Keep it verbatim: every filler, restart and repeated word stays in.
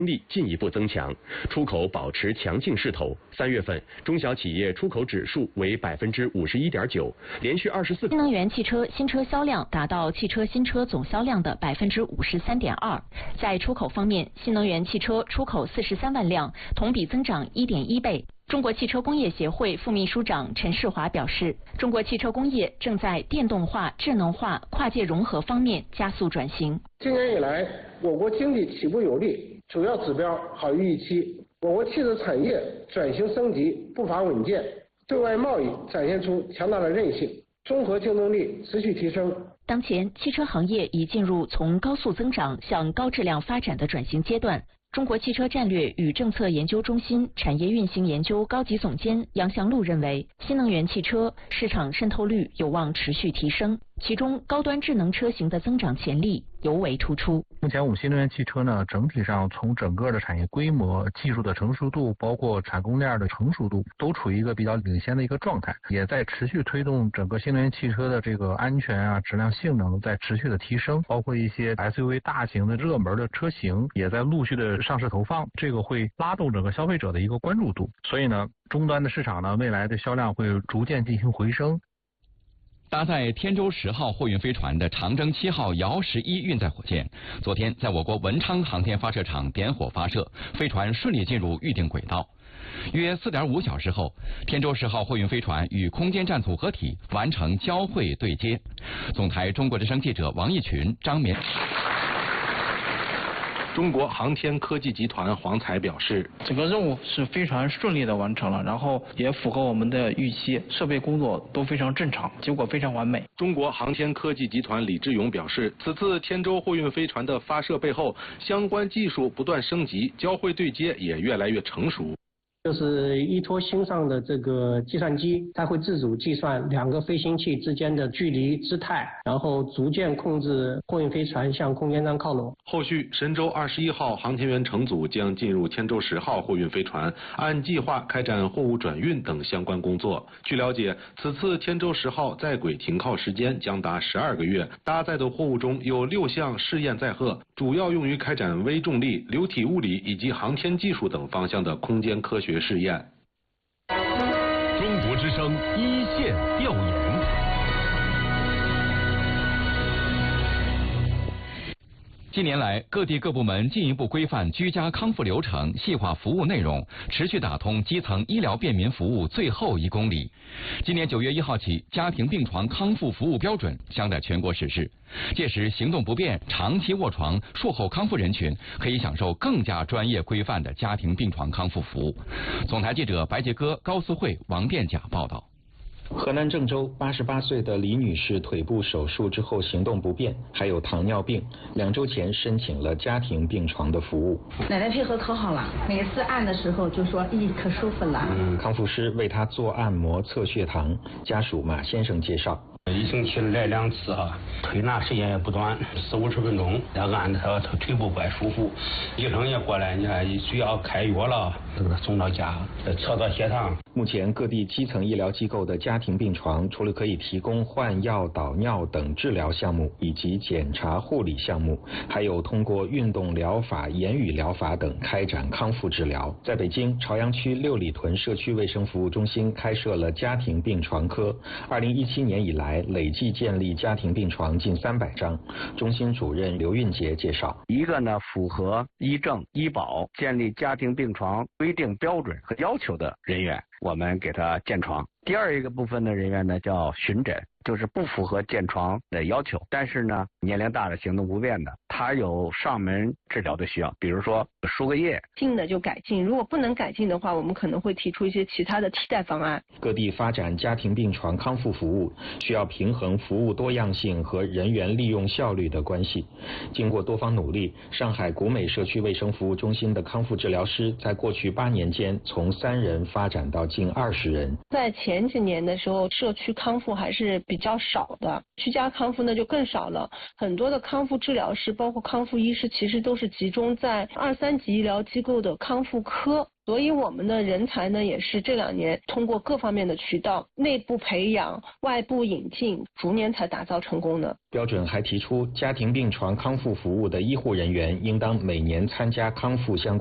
力进一步增强，出口保持强劲势头。三月份，中小企业出口指数为百分之五十一点九，连续二十四。 新能源汽车新车销量达到汽车新车总销量的百分之五十三点二。在出口方面，新能源汽车出口四十三万辆，同比增长一点一倍。中国汽车工业协会副秘书长陈世华表示，中国汽车工业正在电动化、智能化、跨界融合方面加速转型。 今年以来，我国经济起步有力，主要指标好于预期。我国汽车产业转型升级步伐稳健，对外贸易展现出强大的韧性，综合竞争力持续提升。 当前，汽车行业已进入从高速增长向高质量发展的转型阶段。中国汽车战略与政策研究中心产业运行研究高级总监杨祥路认为，新能源汽车市场渗透率有望持续提升，其中高端智能车型的增长潜力尤为突出。 目前我们新能源汽车呢，整体上从整个的产业规模、技术的成熟度，包括产供链的成熟度，都处于一个比较领先的一个状态，也在持续推动整个新能源汽车的这个安全啊、质量性能在持续的提升，包括一些 S U V 大型的热门的车型也在陆续的上市投放，这个会拉动整个消费者的一个关注度。所以呢，终端的市场呢，未来的销量会逐渐进行回升。 搭载天舟十号货运飞船的长征七号遥十一运载火箭，昨天在我国文昌航天发射场点火发射，飞船顺利进入预定轨道。约四点五小时后，天舟十号货运飞船与空间站组合体完成交会对接。总台中国之声记者王义群、张绵。 中国航天科技集团黄才表示， 整个任务是非常顺利的完成了，然后也符合我们的预期，设备工作都非常正常，结果非常完美。 中国航天科技集团李志勇表示，此次天舟货运飞船的发射背后，相关技术不断升级，交会对接也越来越成熟。 就是依托星上的这个计算机，它会自主计算两个飞行器之间的距离、姿态，然后逐渐控制货运飞船向空间站靠拢。 后续，神舟二十一号航天员乘组将进入天舟十号货运飞船，按计划开展货物转运等相关工作。据了解，此次天舟十号在轨停靠时间将达十二个月，搭载的货物中有六项试验载荷，主要用于开展微重力、流体物理以及航天技术等方向的空间科学试验。 中国之声一线调研。 近年来，各地各部门进一步规范居家康复流程，细化服务内容，持续打通基层医疗便民服务最后一公里。今年九月一号起，家庭病床康复服务标准将在全国实施。届时，行动不便、长期卧床、术后康复人群可以享受更加专业规范的家庭病床康复服务。总台记者白杰哥、高思慧、王殿甲报道。 河南郑州八十八岁的李女士腿部手术之后行动不便，还有糖尿病，两周前申请了家庭病床的服务。 奶奶配合可好了，每次按的时候就说咦可舒服了。 嗯，康复师为她做按摩测血糖，家属马先生介绍。 一星期来两次哈，推拿时间也不短，四五十分钟，要按他他腿部不太舒服，医生也过来，你看需要开药了，这个送到家，测到血糖。 目前各地基层医疗机构的家庭病床，除了可以提供换药、导尿等治疗项目，以及检查护理项目，还有通过运动疗法、言语疗法等开展康复治疗。在北京朝阳区六里屯社区卫生服务中心开设了家庭病床科，二零一七年以来累计建立家庭病床近三百张。中心主任刘运杰介绍， 一个呢符合医政医保建立家庭病床规定标准和要求的人员，我们给他建床。第二一个部分的人员呢叫巡诊，就是不符合建床的要求，但是呢年龄大的、行动不便的，他有上门治疗的需要，比如说输个液， 进的就改进，如果不能改进的话，我们可能会提出一些其他的替代方案。 各地发展家庭病床康复服务，需要平衡服务多样性和人员利用效率的关系。经过多方努力，上海古美社区卫生服务中心的康复治疗师在过去八年间从三人发展到近二十人。 在前几年的时候，社区康复还是比较少的，居家康复呢就更少了。很多的康复治疗师包括康复医师其实都是集中在二三级医疗机构的康复科， 所以我们的人才呢，也是这两年通过各方面的渠道，内部培养、外部引进，逐年才打造成功的。 标准还提出，家庭病床康复服务的医护人员应当每年参加康复相关